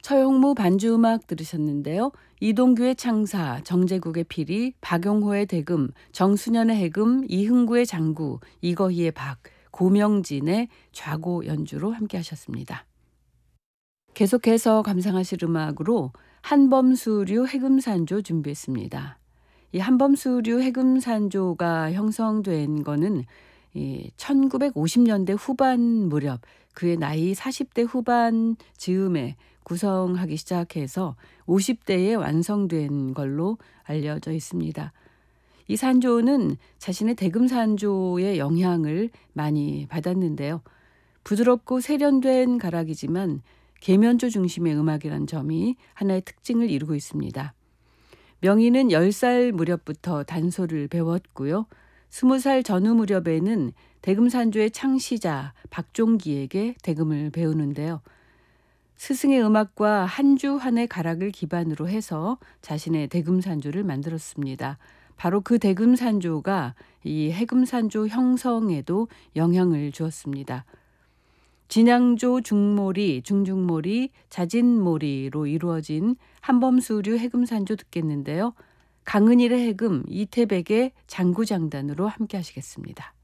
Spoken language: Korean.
서영무 반주음악 들으셨는데요. 이동규의 창사, 정제국의 피리, 박용호의 대금, 정수년의 해금, 이흥구의 장구, 이거희의 박, 고명진의 좌고 연주로 함께 하셨습니다. 계속해서 감상하실 음악으로 한범수류 해금산조 준비했습니다. 이 한범수류 해금산조가 형성된 거는 1950년대 후반 무렵, 그의 나이 40대 후반 즈음에 구성하기 시작해서 50대에 완성된 걸로 알려져 있습니다. 이 산조는 자신의 대금산조의 영향을 많이 받았는데요. 부드럽고 세련된 가락이지만 계면조 중심의 음악이란 점이 하나의 특징을 이루고 있습니다. 명희는 10살 무렵부터 단소를 배웠고요. 20살 전후 무렵에는 대금산조의 창시자 박종기에게 대금을 배우는데요. 스승의 음악과 한 주 한의 가락을 기반으로 해서 자신의 대금산조를 만들었습니다. 바로 그 대금산조가 이 해금산조 형성에도 영향을 주었습니다. 진양조 중모리, 중중모리, 자진모리로 이루어진 한범수류 해금산조 듣겠는데요. 강은일의 해금, 이태백의 장구장단으로 함께 하시겠습니다.